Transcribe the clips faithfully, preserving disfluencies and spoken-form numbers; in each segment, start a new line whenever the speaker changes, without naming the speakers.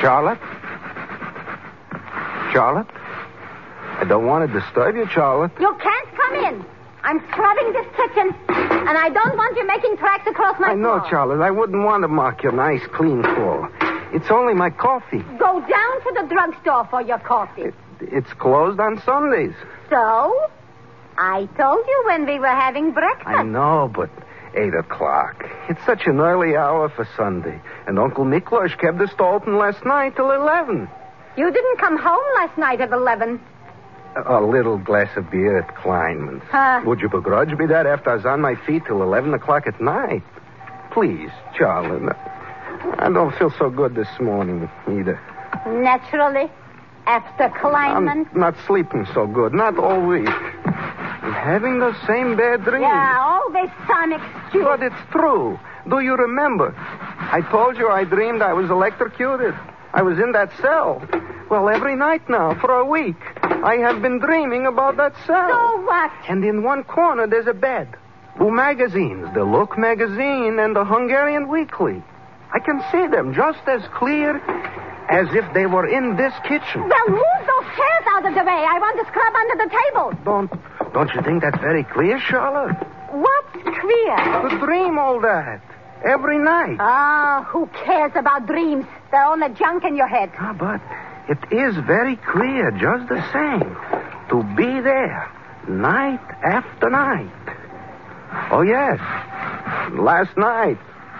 Charlotte? Charlotte? I don't want to disturb you, Charlotte.
You can't come in. I'm scrubbing this kitchen, and I don't want you making tracks across my
I know,
floor.
Charlotte. I wouldn't want to mark your nice, clean floor. It's only my coffee.
Go down to the drugstore for your coffee.
It, it's closed on Sundays.
So? I told you when we were having breakfast.
I know, but eight o'clock. It's such an early hour for Sunday. And Uncle Miklos kept the store open last night till eleven.
You didn't come home last night at eleven.
A, a little glass of beer at Kleinman's.
Huh?
Would you begrudge me that after I was on my feet till eleven o'clock at night? Please, Charlotte. I don't feel so good this morning either.
Naturally. After Kleinman.
I'm not sleeping so good. Not all week. I'm having the same bad dreams.
Yeah, always some excuse.
But it's true. Do you remember? I told you I dreamed I was electrocuted. I was in that cell. Well, every night now, for a week, I have been dreaming about that cell.
So what?
And in one corner, there's a bed. Two magazines, the Look magazine and the Hungarian Weekly. I can see them just as clear as if they were in this kitchen.
Well, move those chairs out of the way. I want to scrub under the table.
Don't, don't you think that's very clear, Charlotte?
What's clear?
To dream all that. Every night.
Ah, who cares about dreams? They're only junk in your head.
Ah, but it is very clear, just the same, to be there night after night. Oh, yes. Last night.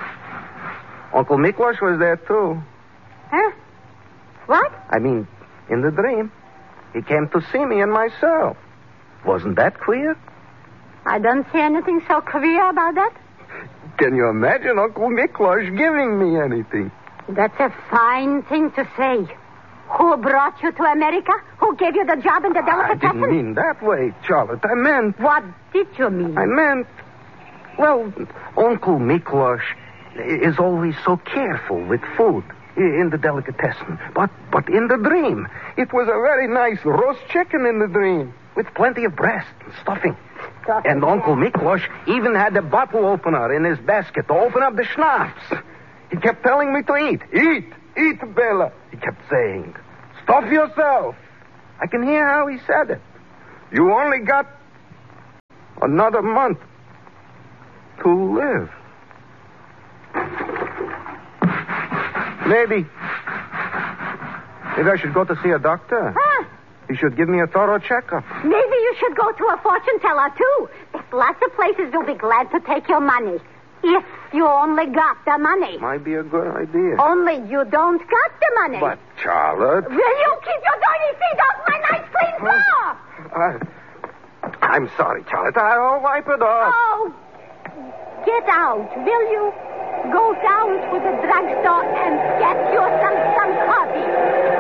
Uncle Miklos was there, too.
Huh? What?
I mean, in the dream. He came to see me in my cell. Wasn't that clear?
I don't see anything so clear about that.
Can you imagine Uncle Miklos giving me anything?
That's a fine thing to say. Who brought you to America? Who gave you the job in the delicatessen?
I didn't mean that way, Charlotte. I meant...
What did you mean?
I meant... Well, Uncle Miklos is always so careful with food in the delicatessen. But, but in the dream, it was a very nice roast chicken in the dream with plenty of breast and stuffing.
Stuffing
And Uncle Miklos even had a bottle opener in his basket to open up the schnapps. He kept telling me to eat. Eat, eat, Bella. He kept saying, stuff yourself. I can hear how he said it. You only got another month to live. Maybe. Maybe I should go to see a doctor.
Huh?
He should give me a thorough checkup.
Maybe you should go to a fortune teller, too. There's lots of places who'll be glad to take your money. If you only got the money.
Might be a good idea.
Only you don't got the money.
But, Charlotte...
Will you keep your dirty feet off my nice clean floor?
I, I'm sorry, Charlotte. I'll wipe it off.
Oh, get out, will you? Go down to the drugstore and get yourself some coffee.